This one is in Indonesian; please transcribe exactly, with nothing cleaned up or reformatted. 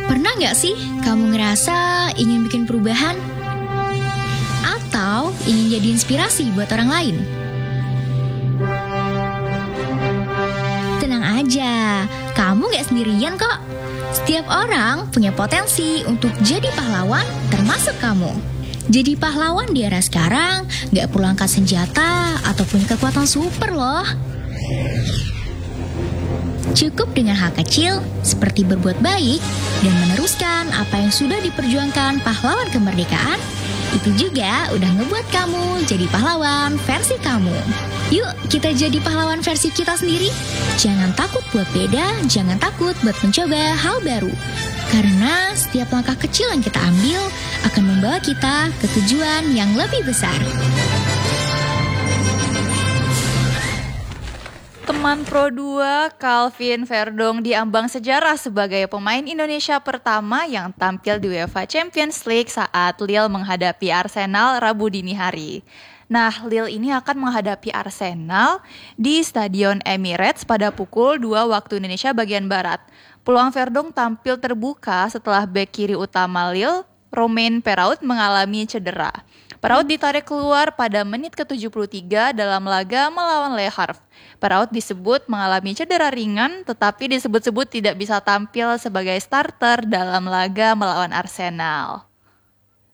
Pernah nggak sih kamu ngerasa ingin bikin perubahan? Atau ingin jadi inspirasi buat orang lain? Tenang aja, kamu nggak sendirian kok. Setiap orang punya potensi untuk jadi pahlawan, termasuk kamu. Jadi pahlawan di era sekarang nggak perlu angkat senjata atau punya kekuatan super loh. Cukup dengan hal kecil seperti berbuat baik dan meneruskan apa yang sudah diperjuangkan pahlawan kemerdekaan. Itu juga udah ngebuat kamu jadi pahlawan versi kamu. Yuk kita jadi pahlawan versi kita sendiri. Jangan takut buat beda, jangan takut buat mencoba hal baru. Karena setiap langkah kecil yang kita ambil akan membawa kita ke tujuan yang lebih besar. Teman Pro dua, Calvin Verdong diambang sejarah sebagai pemain Indonesia pertama yang tampil di UEFA Champions League saat Lille menghadapi Arsenal Rabu dini hari. Nah, Lille ini akan menghadapi Arsenal di Stadion Emirates pada pukul dua waktu Indonesia bagian Barat. Peluang Verdong tampil terbuka setelah bek kiri utama Lille, Romain Perraud, mengalami cedera. Perraud ditarik keluar pada menit ke tujuh puluh tiga dalam laga melawan Le Havre. Perraud disebut mengalami cedera ringan, tetapi disebut-sebut tidak bisa tampil sebagai starter dalam laga melawan Arsenal.